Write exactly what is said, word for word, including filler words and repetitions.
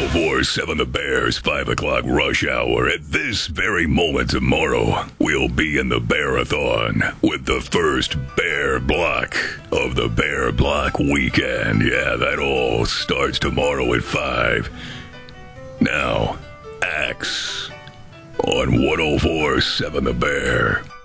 four seven The Bear's five o'clock rush hour. At this very moment tomorrow, we'll be in the Bearathon with the first Bear Block of the Bear Block weekend. Yeah, that all starts tomorrow at five. Now, Axe on one oh four seven The Bear.